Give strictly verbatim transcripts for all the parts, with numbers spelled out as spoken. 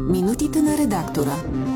Минутите на редактора.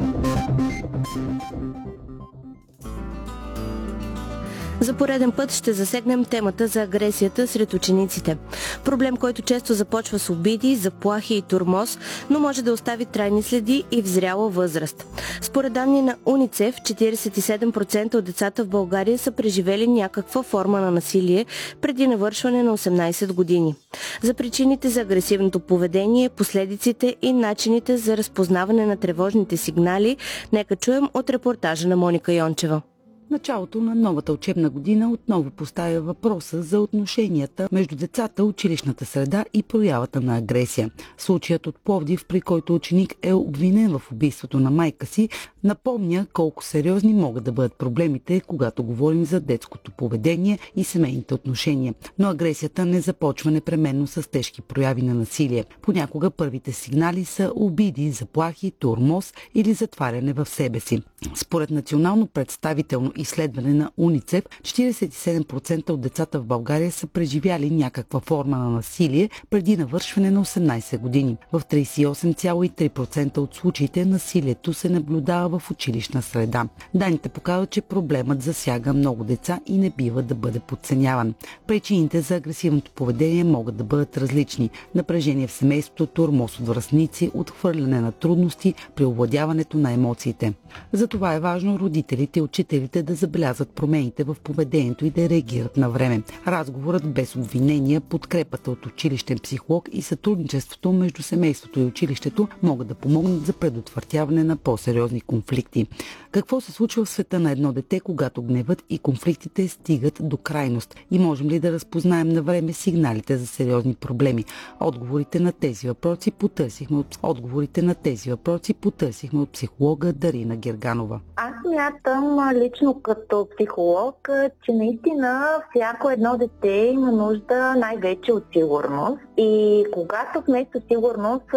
За пореден път ще засегнем темата за агресията сред учениците. Проблем, който често започва с обиди, заплахи и тормоз, но може да остави трайни следи и в зряла възраст. Според данни на УНИЦЕФ, четиридесет и седем процента от децата в България са преживели някаква форма на насилие преди навършване на осемнадесет години. За причините за агресивното поведение, последиците и начините за разпознаване на тревожните сигнали, нека чуем от репортажа на Моника Йончева. Началото на новата учебна година отново поставя въпроса за отношенията между децата, училищната среда и проявата на агресия. Случаят от Пловдив, при който ученик е обвинен в убийството на майка си, напомня колко сериозни могат да бъдат проблемите, когато говорим за детското поведение и семейните отношения. Но агресията не започва непременно с тежки прояви на насилие. Понякога първите сигнали са обиди, заплахи, тормоз или затваряне в себе си. Според национално представително изследване на УНИЦЕФ, четиридесет и седем процента от децата в България са преживяли някаква форма на насилие преди навършване на осемнадесет години. В тридесет и осем цяло и три процента от случаите насилието се наблюдава в училищна среда. Данните показват, че проблемът засяга много деца и не бива да бъде подценяван. Причините за агресивното поведение могат да бъдат различни: напрежение в семейството, тормоз от връстници, отхвърляне на трудности при овладяването на емоциите. Затова е важно родителите и учителите да забелязват промените в поведението и да реагират на време. Разговорът без обвинения, подкрепата от училищен психолог и сътрудничеството между семейството и училището могат да помогнат за предотвратяване на по-сериозни конфликти. Какво се случва в света на едно дете, когато гневът и конфликтите стигат до крайност? И можем ли да разпознаем на време сигналите за сериозни проблеми? Отговорите на тези въпроси потърсихме от, Отговорите на тези въпроси потърсихме от психолога Дарина Герганова. Аз смятам лично като психолог, че наистина всяко едно дете има нужда най-вече от сигурност. И когато вместо сигурност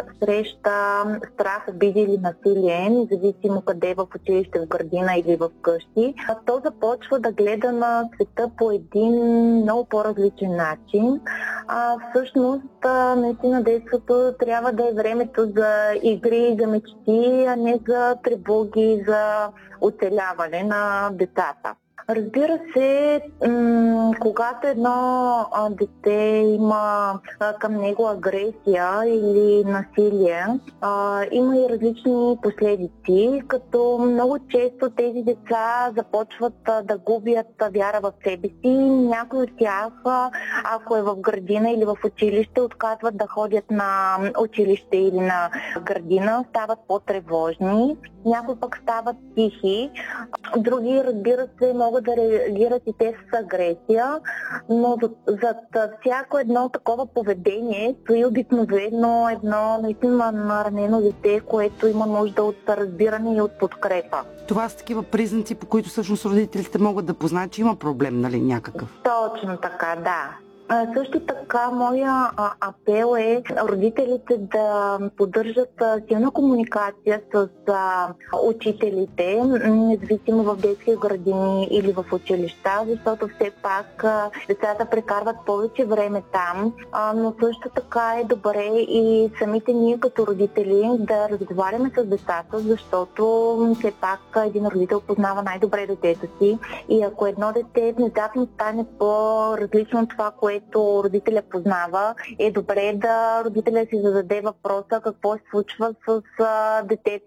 среща страх, обиди или насилие, независимо къде, в училище, в градина или в къщи, то започва да гледа на света по един много по-различен начин. А, всъщност, наистина детството трябва да е времето за игри, за мечти, а не за тревоги, за оцеляване на децата. Разбира се, м- когато едно а, дете има а, към него агресия или насилие, а, има и различни последици, като много често тези деца започват а, да губят а, вяра в себе си. Някои от тях, а, ако е в градина или в училище, отказват да ходят на училище или на градина, стават по-тревожни. Някои пък стават тихи. Други, разбира се, могат да реагират и те с агресия, но зад всяко едно такова поведение стои обикновено едно наистина наранено дете, което има нужда от разбиране и от подкрепа. Това са такива признаци, по които всъщност родителите могат да познаят, че има проблем, нали, някакъв? Точно така, да. Също така, моя апел е родителите да поддържат силна комуникация с учителите, независимо в детски градини или в училища, защото все пак децата прекарват повече време там, но също така е добре и самите ние като родители да разговаряме с децата, защото все пак един родител познава най-добре детето си и ако едно дете внезапно стане по-различно от това, което което родителя познава, е добре да родителя си зададе въпроса какво се случва с а, детето